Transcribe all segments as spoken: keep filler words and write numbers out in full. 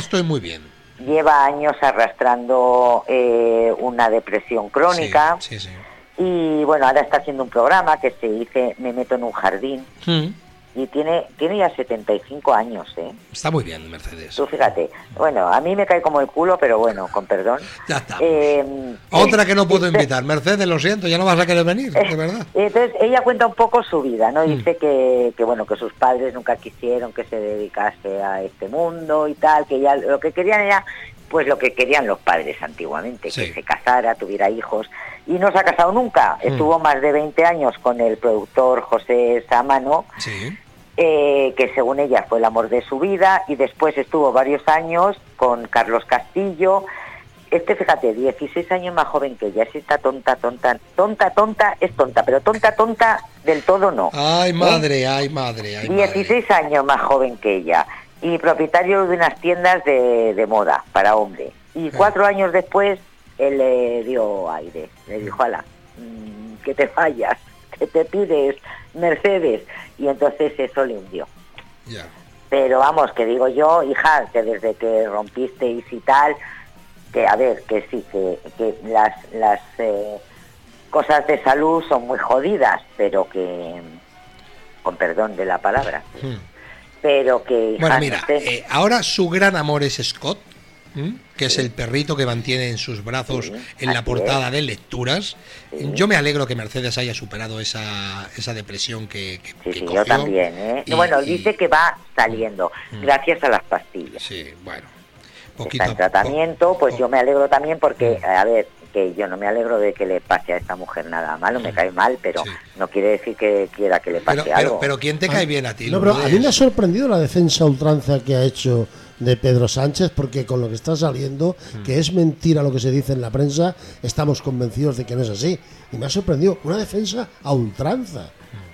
estoy muy bien. Lleva años arrastrando eh, una depresión crónica. Sí, sí, sí. Y bueno, ahora está haciendo un programa que se dice Me meto en un jardín. Mm. Y tiene tiene ya setenta y cinco años, ¿eh? Está muy bien, Mercedes. Tú fíjate. Bueno, a mí me cae como el culo, pero bueno, con perdón. Ya está. Eh, Otra que no puedo invitar. Mercedes, lo siento, ya no vas a querer venir, de verdad. Entonces, ella cuenta un poco su vida, ¿no? Mm. Dice que, que, bueno, que sus padres nunca quisieron que se dedicase a este mundo y tal, que ya lo que querían era, pues lo que querían los padres antiguamente, sí. Que se casara, tuviera hijos, y no se ha casado nunca. Mm. Estuvo más de veinte años con el productor José Sámano, sí. eh, que según ella fue el amor de su vida, y después estuvo varios años con Carlos Castillo. Este, fíjate, dieciséis años más joven que ella. Si está tonta, tonta, tonta, tonta, es tonta, pero tonta, tonta del todo no. Ay, madre, ¿eh? ay, madre, ay, dieciséis madre. años más joven que ella. Y propietario de unas tiendas de, de moda para hombre. Y cuatro eh. años después, él le dio aire. Le dijo, ala, mmm, que te fallas, que te pides, Mercedes. Y entonces eso le hundió. Ya. Yeah. Pero vamos, que digo yo, hija, que desde que rompisteis y tal, que a ver, que sí, que, que las, las eh, cosas de salud son muy jodidas, pero que, con perdón de la palabra, hmm. pero que... Bueno, mira, no sé. eh, ahora su gran amor es Scott, ¿m? que sí. es el perrito que mantiene en sus brazos sí, en la portada es. de Lecturas. Sí. Yo me alegro que Mercedes haya superado esa, esa depresión que, que, sí, que sí, cogió. Yo también, ¿eh? Y, bueno, y, dice que va saliendo, y, gracias a las pastillas. Sí, bueno. Poquito, está en tratamiento, pues po, yo me alegro también porque, mm. a ver, que yo no me alegro de que le pase a esta mujer nada malo, me cae mal, pero sí. no quiere decir que quiera que le pase pero, algo. Pero, pero ¿quién te cae bien a ti? No, pero a mí me ha sorprendido la defensa ultranza que ha hecho de Pedro Sánchez, porque con lo que está saliendo, mm. que es mentira lo que se dice en la prensa, estamos convencidos de que no es así. Y me ha sorprendido una defensa a ultranza.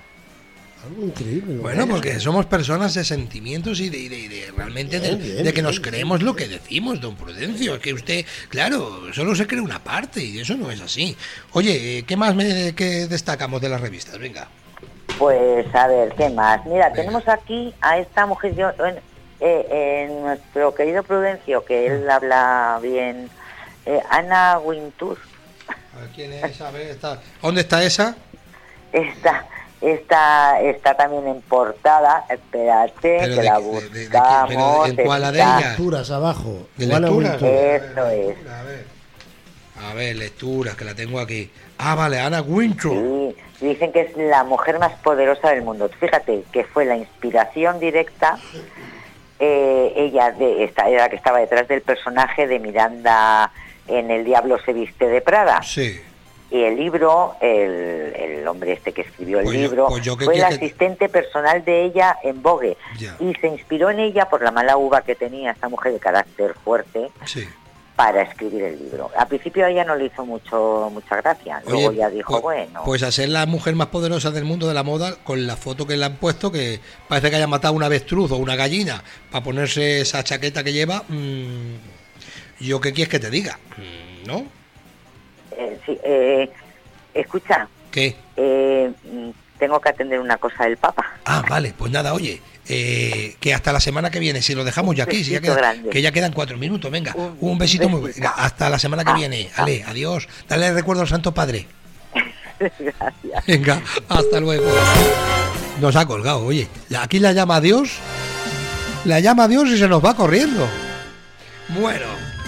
Algo increíble. ¿no? Bueno, porque somos personas de sentimientos y de, de, de realmente bien, de, bien, de que nos bien, creemos bien. lo que decimos, don Prudencio. Es que usted, claro, solo se cree una parte y eso no es así. Oye, ¿qué más me, qué destacamos de las revistas? Venga. Pues a ver, ¿qué más? Mira, Venga. tenemos aquí a esta mujer, yo, en, eh, en nuestro querido Prudencio, que él habla bien, eh, Ana Wintour. A ver, ¿quién es? A ver, está. ¿Dónde está esa? Está... Está, está también en portada, espérate, pero que de, la de, buscamos. De, de, ¿En cuál de ellas? Lecturas abajo. ¿De lecturas? Eso es. A ver, a ver, lecturas, que la tengo aquí. Ah, vale, Ana Wintour. Sí, dicen que es la mujer más poderosa del mundo. Fíjate que fue la inspiración directa, eh, ella de esta era la que estaba detrás del personaje de Miranda en El diablo se viste de Prada. Sí. Y el libro, el, el hombre este que escribió el pues libro, yo, pues yo fue el que... asistente personal de ella en Vogue. Ya. Y se inspiró en ella por la mala uva que tenía esta mujer de carácter fuerte sí. para escribir el libro. Al principio a ella no le hizo mucho mucha gracia. Luego Oye, ya dijo, pues, bueno... Pues a ser la mujer más poderosa del mundo de la moda, con la foto que le han puesto, que parece que haya matado una avestruz o una gallina para ponerse esa chaqueta que lleva, mmm, ¿yo qué quieres que te diga? ¿No? Eh, sí, eh, escucha. ¿Qué? Eh, tengo que atender una cosa del Papa. Ah, vale, pues nada, oye, eh, que hasta la semana que viene, si lo dejamos ya aquí, si ya queda, que ya quedan cuatro minutos, venga, un, un besito, besito muy venga, hasta la semana que ah, viene, ah. Ale, adiós, dale el recuerdo al Santo Padre. Gracias. Venga, hasta luego. Nos ha colgado, oye, aquí la llama a Dios, la llama a Dios y se nos va corriendo. Bueno.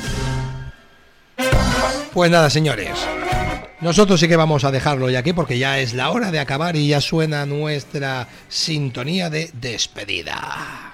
Pues nada, señores, nosotros sí que vamos a dejarlo ya aquí porque ya es la hora de acabar y ya suena nuestra sintonía de despedida.